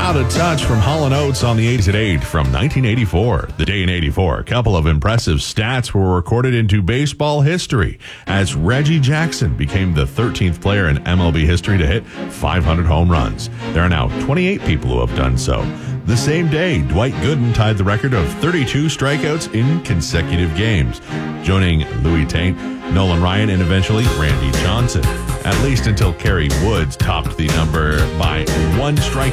Out of Touch from Hall & Oates on the 8s at 8 from 1984. The day in 84, a couple of impressive stats were recorded into baseball history as Reggie Jackson became the 13th player in MLB history to hit 500 home runs. There are now 28 people who have done so. The same day, Dwight Gooden tied the record of 32 strikeouts in consecutive games, joining Louis Taint, Nolan Ryan, and eventually Randy Johnson, at least until Kerry Woods topped the number by one strikeout